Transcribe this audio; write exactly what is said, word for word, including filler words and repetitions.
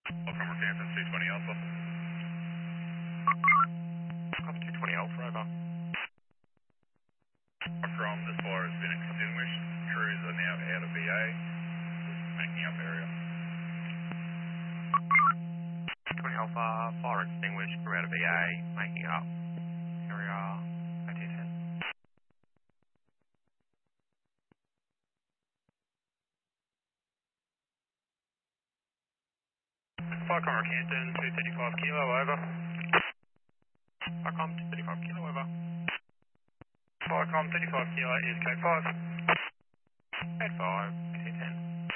Welcome, Rockhampton, two twenty Alpha. Copy two twenty Alpha, over. From this fire has been extinguished. Crews are now out of V A. Making up area. two twenty Alpha, fire extinguished, crew out of V A, making up area A T ten. Welcome, Rockhampton, two thirty-five Kilo, over. Falcom two thirty-five Kilo, over. Falcom thirty-five Kilo is code five. Code five, A T ten.